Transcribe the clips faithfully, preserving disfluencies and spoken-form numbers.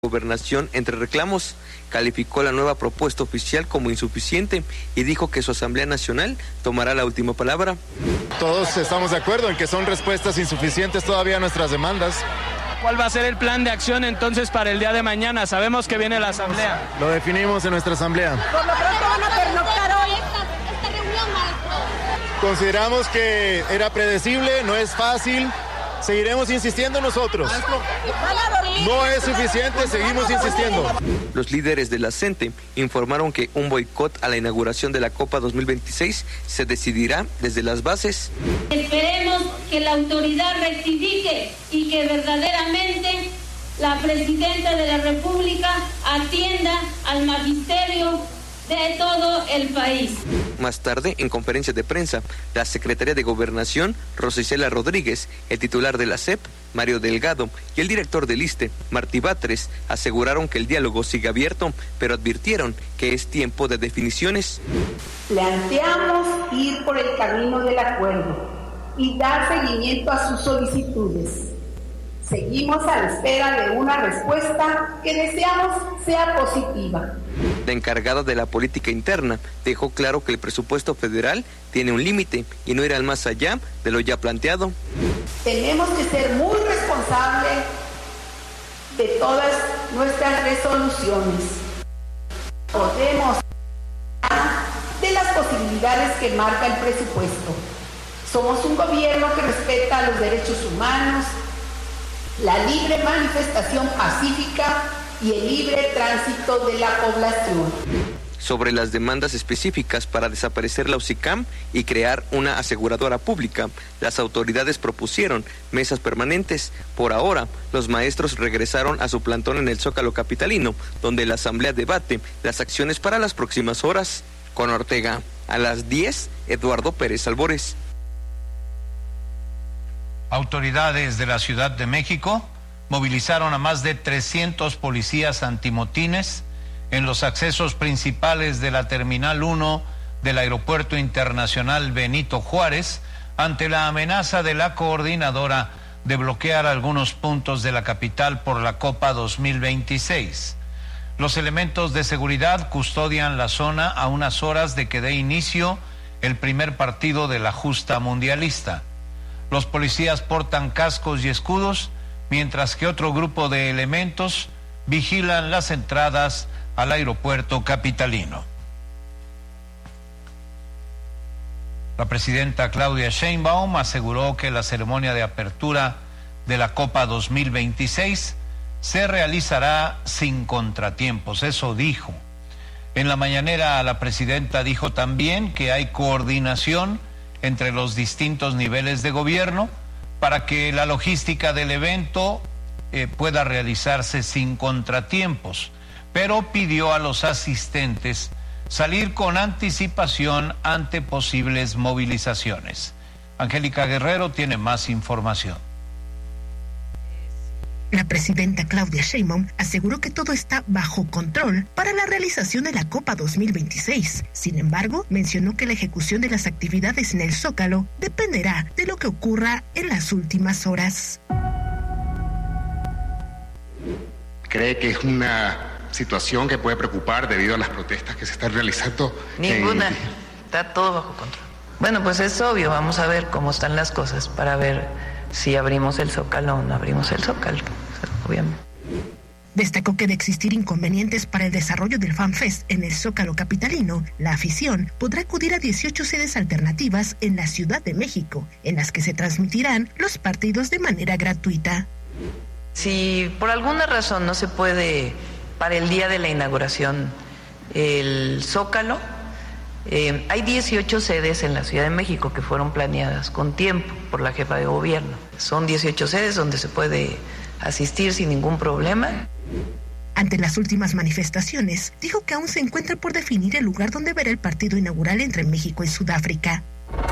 Gobernación entre reclamos, calificó la nueva propuesta oficial como insuficiente y dijo que su Asamblea Nacional tomará la última palabra. Todos estamos de acuerdo en que son respuestas insuficientes todavía a nuestras demandas. ¿Cuál va a ser el plan de acción entonces para el día de mañana? Sabemos que viene la Asamblea. Lo definimos en nuestra Asamblea. Por lo pronto van a pernoctar hoy. Esta reunión, maestro. Consideramos que era predecible, no es fácil. Seguiremos insistiendo nosotros. No es suficiente, seguimos insistiendo. Los líderes de la CENTE informaron que un boicot a la inauguración de la Copa dos mil veintiséis se decidirá desde las bases. Esperemos que la autoridad rectifique y que verdaderamente la Presidenta de la República atienda al magisterio de todo el país. Más tarde, en conferencia de prensa, la secretaria de Gobernación, Rosa Isela Rodríguez, el titular de la S E P, Mario Delgado, y el director del ISSSTE, Martí Batres, aseguraron que el diálogo sigue abierto, pero advirtieron que es tiempo de definiciones. Planteamos ir por el camino del acuerdo y dar seguimiento a sus solicitudes. Seguimos a la espera de una respuesta que deseamos sea positiva. La encargada de la política interna dejó claro que el presupuesto federal tiene un límite y no irá más allá de lo ya planteado. Tenemos que ser muy responsables de todas nuestras resoluciones. Podemos hablar de las posibilidades que marca el presupuesto. Somos un gobierno que respeta los derechos humanos, la libre manifestación pacífica y el libre tránsito de la población. Sobre las demandas específicas para desaparecer la U C I C A M y crear una aseguradora pública, las autoridades propusieron mesas permanentes. Por ahora, los maestros regresaron a su plantón en el Zócalo capitalino, donde la Asamblea debate las acciones para las próximas horas. Con Ortega, a las diez, Eduardo Pérez Albores. Autoridades de la Ciudad de México movilizaron a más de trescientos policías antimotines en los accesos principales de la Terminal uno del Aeropuerto Internacional Benito Juárez ante la amenaza de la coordinadora de bloquear algunos puntos de la capital por la Copa dos mil veintiséis. Los elementos de seguridad custodian la zona a unas horas de que dé inicio el primer partido de la justa mundialista. Los policías portan cascos y escudos, mientras que otro grupo de elementos vigilan las entradas al aeropuerto capitalino. La presidenta Claudia Sheinbaum aseguró que la ceremonia de apertura de la Copa dos mil veintiséis se realizará sin contratiempos, eso dijo. En la mañanera, la presidenta dijo también que hay coordinación entre los distintos niveles de gobierno para que la logística del evento eh, pueda realizarse sin contratiempos, pero pidió a los asistentes salir con anticipación ante posibles movilizaciones. Angélica Guerrero tiene más información. La presidenta Claudia Sheinbaum aseguró que todo está bajo control para la realización de la Copa dos mil veintiséis. Sin embargo, mencionó que la ejecución de las actividades en el Zócalo dependerá de lo que ocurra en las últimas horas. ¿Cree que es una situación que puede preocupar debido a las protestas que se están realizando? Ninguna, en... está todo bajo control. Bueno, pues es obvio, vamos a ver cómo están las cosas para ver si abrimos el Zócalo o no abrimos el Zócalo, obviamente. Destacó que de existir inconvenientes para el desarrollo del FanFest en el Zócalo capitalino, la afición podrá acudir a dieciocho sedes alternativas en la Ciudad de México, en las que se transmitirán los partidos de manera gratuita. Si por alguna razón no se puede para el día de la inauguración el Zócalo, Eh, hay dieciocho sedes en la Ciudad de México que fueron planeadas con tiempo por la jefa de gobierno. Son dieciocho sedes donde se puede asistir sin ningún problema. Ante las últimas manifestaciones, dijo que aún se encuentra por definir el lugar donde verá el partido inaugural entre México y Sudáfrica.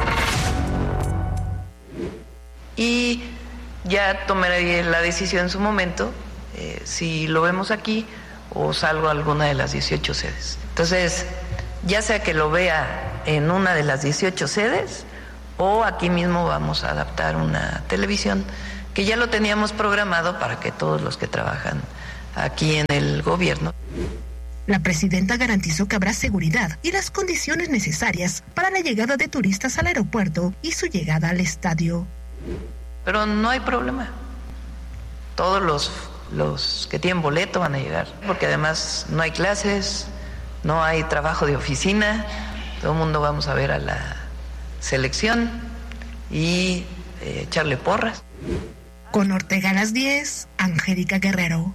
Y ya tomaré la decisión en su momento, eh, si lo vemos aquí o salgo a alguna de las dieciocho sedes. Entonces, ya sea que lo vea en una de las dieciocho sedes o aquí mismo vamos a adaptar una televisión que ya lo teníamos programado para que todos los que trabajan aquí en el gobierno. La presidenta garantizó que habrá seguridad y las condiciones necesarias para la llegada de turistas al aeropuerto y su llegada al estadio. Pero no hay problema. Todos los, los que tienen boleto van a llegar, porque además no hay clases, no hay trabajo de oficina, todo el mundo vamos a ver a la selección y eh, echarle porras. Con Ortega a las diez, Angélica Guerrero.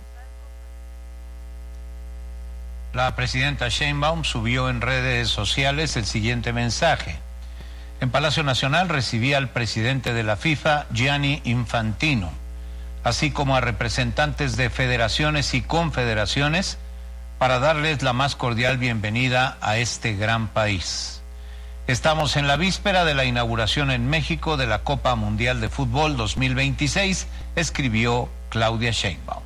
La presidenta Sheinbaum subió en redes sociales el siguiente mensaje. En Palacio Nacional recibí al presidente de la FIFA, Gianni Infantino, así como a representantes de federaciones y confederaciones para darles la más cordial bienvenida a este gran país. Estamos en la víspera de la inauguración en México de la Copa Mundial de Fútbol dos mil veintiséis, escribió Claudia Sheinbaum.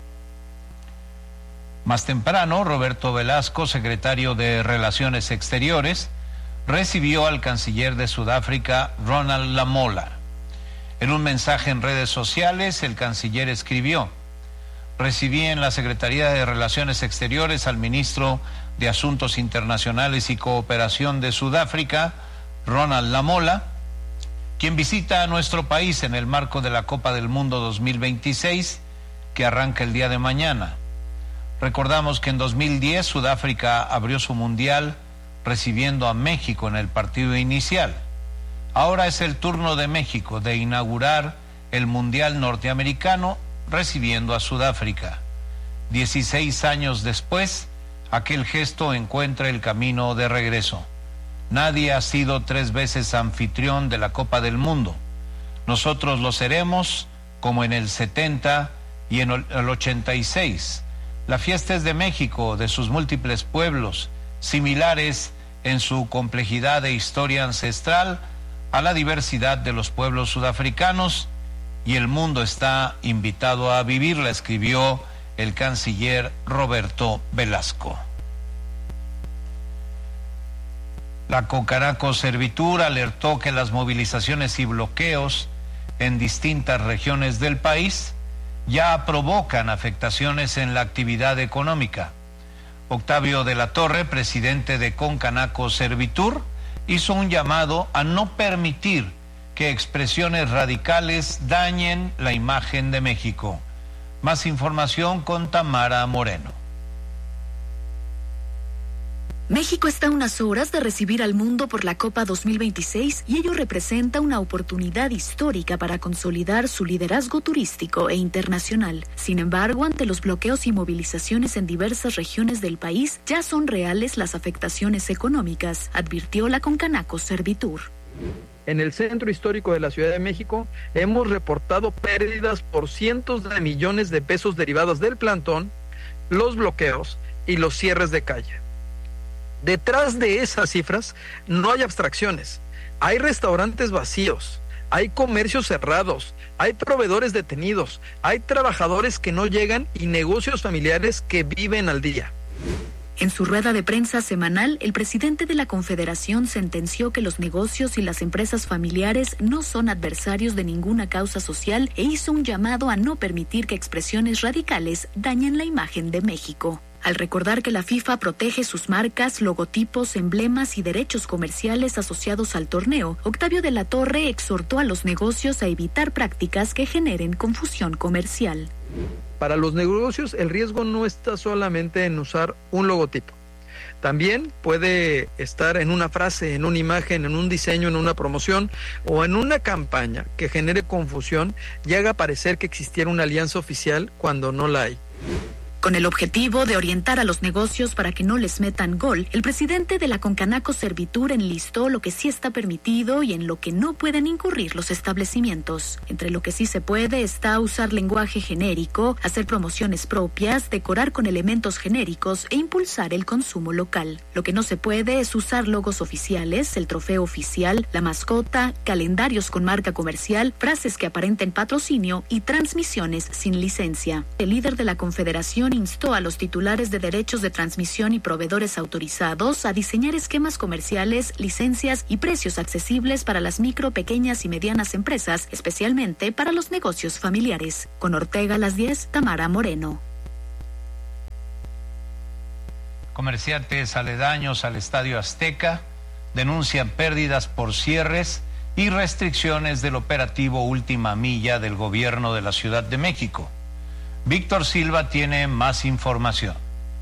Más temprano, Roberto Velasco, secretario de Relaciones Exteriores, recibió al canciller de Sudáfrica, Ronald Lamola. En un mensaje en redes sociales, el canciller escribió: recibí en la Secretaría de Relaciones Exteriores al ministro de Asuntos Internacionales y Cooperación de Sudáfrica, Ronald Lamola, quien visita a nuestro país en el marco de la Copa del Mundo dos mil veintiséis, que arranca el día de mañana. Recordamos que en dos mil diez Sudáfrica abrió su mundial recibiendo a México en el partido inicial. Ahora es el turno de México de inaugurar el mundial norteamericano recibiendo a Sudáfrica. dieciséis años después, aquel gesto encuentra el camino de regreso. Nadie ha sido tres veces anfitrión de la Copa del Mundo. Nosotros lo seremos, como en el setenta y en el ochenta y seis. La fiesta es de México, de sus múltiples pueblos, similares en su complejidad e historia ancestral a la diversidad de los pueblos sudafricanos, y el mundo está invitado a vivirla, escribió el canciller Roberto Velasco. La Concanaco Servitur alertó que las movilizaciones y bloqueos en distintas regiones del país ya provocan afectaciones en la actividad económica. Octavio de la Torre, presidente de Concanaco Servitur, hizo un llamado a no permitir que expresiones radicales dañen la imagen de México. Más información con Tamara Moreno. México está a unas horas de recibir al mundo por la Copa dos mil veintiséis y ello representa una oportunidad histórica para consolidar su liderazgo turístico e internacional. Sin embargo, ante los bloqueos y movilizaciones en diversas regiones del país, ya son reales las afectaciones económicas, advirtió la Concanaco Servitur. En el centro histórico de la Ciudad de México hemos reportado pérdidas por cientos de millones de pesos derivadas del plantón, los bloqueos y los cierres de calle. Detrás de esas cifras no hay abstracciones, hay restaurantes vacíos, hay comercios cerrados, hay proveedores detenidos, hay trabajadores que no llegan y negocios familiares que viven al día. En su rueda de prensa semanal, el presidente de la Confederación sentenció que los negocios y las empresas familiares no son adversarios de ninguna causa social e hizo un llamado a no permitir que expresiones radicales dañen la imagen de México. Al recordar que la FIFA protege sus marcas, logotipos, emblemas y derechos comerciales asociados al torneo, Octavio de la Torre exhortó a los negocios a evitar prácticas que generen confusión comercial. Para los negocios, el riesgo no está solamente en usar un logotipo. También puede estar en una frase, en una imagen, en un diseño, en una promoción o en una campaña que genere confusión y haga parecer que existiera una alianza oficial cuando no la hay. Con el objetivo de orientar a los negocios para que no les metan gol, el presidente de la Concanaco Servitur enlistó lo que sí está permitido y en lo que no pueden incurrir los establecimientos. Entre lo que sí se puede está usar lenguaje genérico, hacer promociones propias, decorar con elementos genéricos e impulsar el consumo local. Lo que no se puede es usar logos oficiales, el trofeo oficial, la mascota, calendarios con marca comercial, frases que aparenten patrocinio y transmisiones sin licencia. El líder de la Confederación instó a los titulares de derechos de transmisión y proveedores autorizados a diseñar esquemas comerciales, licencias y precios accesibles para las micro, pequeñas y medianas empresas, especialmente para los negocios familiares. Con Ortega a las diez, Tamara Moreno. Comerciantes aledaños al Estadio Azteca denuncian pérdidas por cierres y restricciones del operativo Última Milla del gobierno de la Ciudad de México. Víctor Silva tiene más información.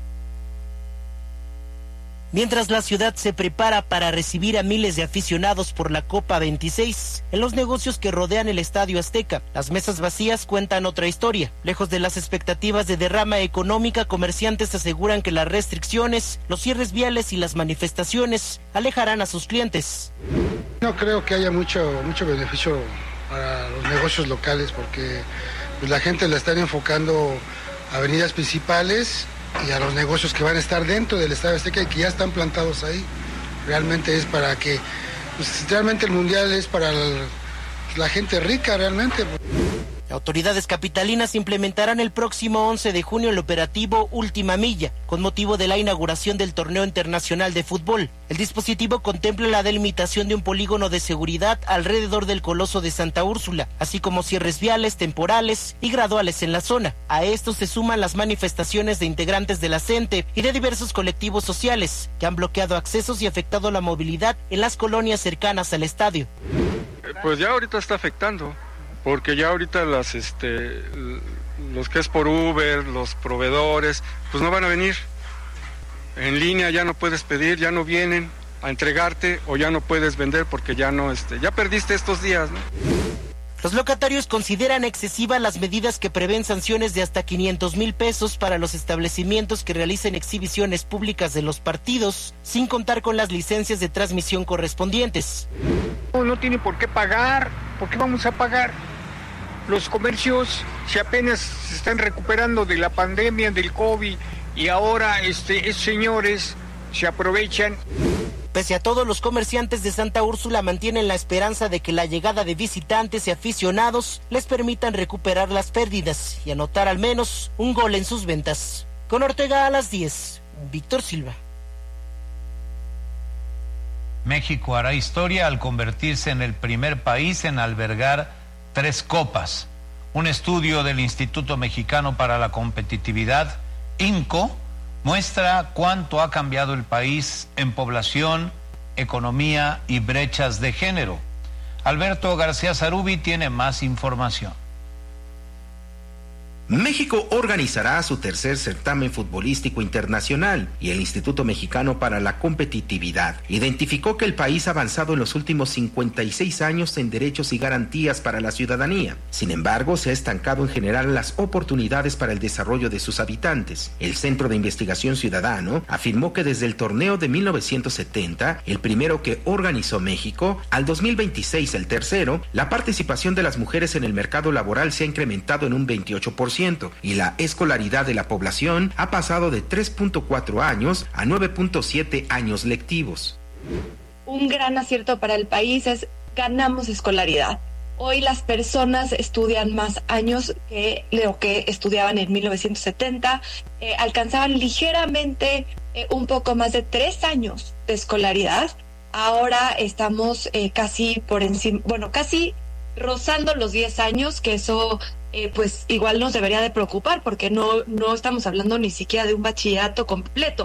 Mientras la ciudad se prepara para recibir a miles de aficionados por la Copa veintiséis, en los negocios que rodean el Estadio Azteca, las mesas vacías cuentan otra historia. Lejos de las expectativas de derrama económica, comerciantes aseguran que las restricciones, los cierres viales y las manifestaciones alejarán a sus clientes. No creo que haya mucho, mucho beneficio para los negocios locales porque pues, la gente la están enfocando a avenidas principales y a los negocios que van a estar dentro del Estadio Azteca y que ya están plantados ahí. Realmente es para que, pues, realmente el Mundial es para el, la gente rica realmente. Autoridades capitalinas implementarán el próximo once de junio el operativo Última Milla, con motivo de la inauguración del torneo internacional de fútbol. El dispositivo contempla la delimitación de un polígono de seguridad alrededor del Coloso de Santa Úrsula, así como cierres viales, temporales y graduales en la zona. A esto se suman las manifestaciones de integrantes de la CENTE y de diversos colectivos sociales, que han bloqueado accesos y afectado la movilidad en las colonias cercanas al estadio. Pues ya ahorita está afectando. Porque ya ahorita las, este, los que es por Uber, los proveedores, pues no van a venir. En línea ya no puedes pedir, ya no vienen a entregarte o ya no puedes vender porque ya no, este, ya perdiste estos días, ¿no? Los locatarios consideran excesivas las medidas que prevén sanciones de hasta quinientos mil pesos para los establecimientos que realicen exhibiciones públicas de los partidos, sin contar con las licencias de transmisión correspondientes. No, no tiene por qué pagar, ¿por qué vamos a pagar? Los comercios, si apenas se están recuperando de la pandemia, del COVID, y ahora este, esos señores se aprovechan. Pese a todo, los comerciantes de Santa Úrsula mantienen la esperanza de que la llegada de visitantes y aficionados les permitan recuperar las pérdidas y anotar al menos un gol en sus ventas. Con Ortega a las diez, Víctor Silva. México hará historia al convertirse en el primer país en albergar tres copas. Un estudio del Instituto Mexicano para la Competitividad, INCO, muestra cuánto ha cambiado el país en población, economía y brechas de género. Alberto García Zarubi tiene más información. México organizará su tercer certamen futbolístico internacional y el Instituto Mexicano para la Competitividad identificó que el país ha avanzado en los últimos cincuenta y seis años en derechos y garantías para la ciudadanía. Sin embargo, se ha estancado en generar las oportunidades para el desarrollo de sus habitantes. El Centro de Investigación Ciudadano afirmó que desde el torneo de mil novecientos setenta, el primero que organizó México, al dos mil veintiséis el tercero, la participación de las mujeres en el mercado laboral se ha incrementado en un veintiocho por ciento. Y la escolaridad de la población ha pasado de tres punto cuatro años a nueve punto siete años lectivos. Un gran acierto para el país es ganamos escolaridad. Hoy las personas estudian más años que lo que estudiaban en mil novecientos setenta, eh, alcanzaban ligeramente eh, un poco más de tres años de escolaridad. Ahora estamos eh, casi por encima, bueno, casi rozando los diez años, que eso eh, pues igual nos debería de preocupar porque no, no estamos hablando ni siquiera de un bachillerato completo.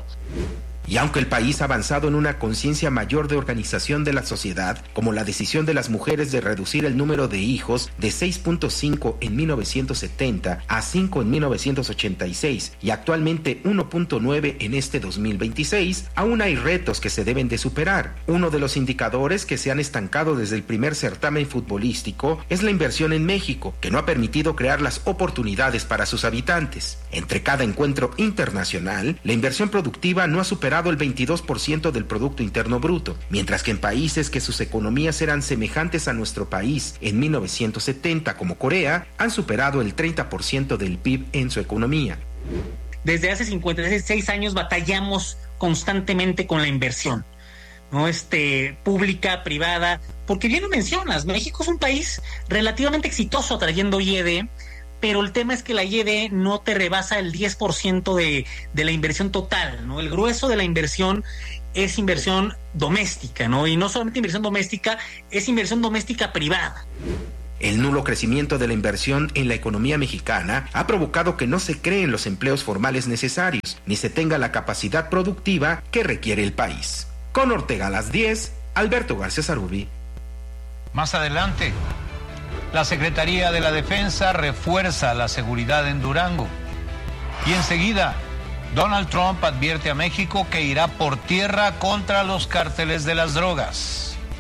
Y aunque el país ha avanzado en una conciencia mayor de organización de la sociedad, como la decisión de las mujeres de reducir el número de hijos de seis punto cinco en mil novecientos setenta a cinco en mil novecientos ochenta y seis y actualmente uno punto nueve en este dos mil veintiséis, aún hay retos que se deben de superar. Uno de los indicadores que se han estancado desde el primer certamen futbolístico es la inversión en México, que no ha permitido crear las oportunidades para sus habitantes. Entre cada encuentro internacional, la inversión productiva no ha superado el veintidós por ciento del Producto Interno Bruto, mientras que en países que sus economías eran semejantes a nuestro país en mil novecientos setenta, como Corea, han superado el treinta por ciento del P I B en su economía. Desde hace cincuenta y seis años batallamos constantemente con la inversión, ¿no? Este, pública, privada, porque bien lo mencionas, México es un país relativamente exitoso atrayendo I E D, pero el tema es que la I E D no te rebasa el diez por ciento de, de la inversión total, ¿no? El grueso de la inversión es inversión doméstica, ¿no? Y no solamente inversión doméstica, es inversión doméstica privada. El nulo crecimiento de la inversión en la economía mexicana ha provocado que no se creen los empleos formales necesarios, ni se tenga la capacidad productiva que requiere el país. Con Ortega a las diez, Alberto García Zarubi. Más adelante, la Secretaría de la Defensa refuerza la seguridad en Durango. Y enseguida, Donald Trump advierte a México que irá por tierra contra los cárteles de las drogas.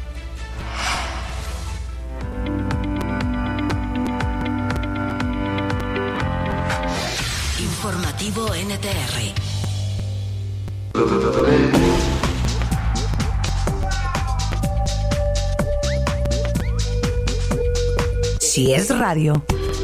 Informativo N T R. Si es radio,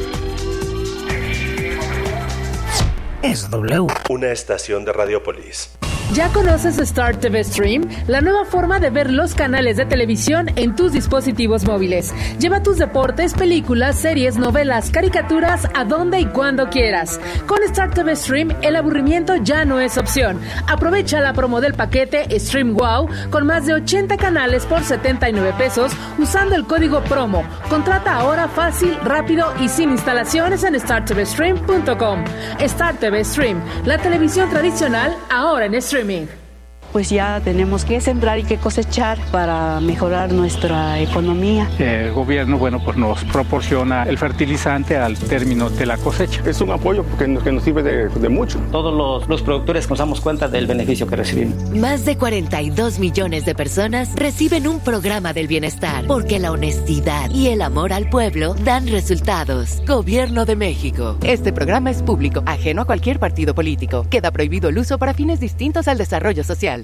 es W. Una estación de Radiopolis. ¿Ya conoces Star T V Stream? La nueva forma de ver los canales de televisión en tus dispositivos móviles. Lleva tus deportes, películas, series, novelas, caricaturas a donde y cuando quieras. Con Star T V Stream, el aburrimiento ya no es opción. Aprovecha la promo del paquete Stream Wow con más de ochenta canales por setenta y nueve pesos usando el código promo. Contrata ahora fácil, rápido y sin instalaciones en star t v stream punto com. Star T V Stream, la televisión tradicional ahora en streaming. Pues ya tenemos que sembrar y que cosechar para mejorar nuestra economía. El gobierno, bueno, pues nos proporciona el fertilizante al término de la cosecha. Es un apoyo porque nos, que nos sirve de, de mucho. Todos los, los productores nos damos cuenta del beneficio que recibimos. Más de cuarenta y dos millones de personas reciben un programa del bienestar porque la honestidad y el amor al pueblo dan resultados. Gobierno de México. Este programa es público, ajeno a cualquier partido político. Queda prohibido el uso para fines distintos al desarrollo social.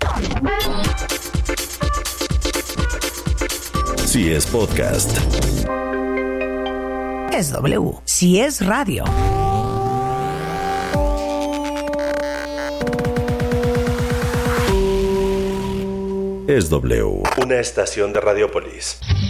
Si es podcast, es W. Si es radio, es W. Una estación de Radiopolis.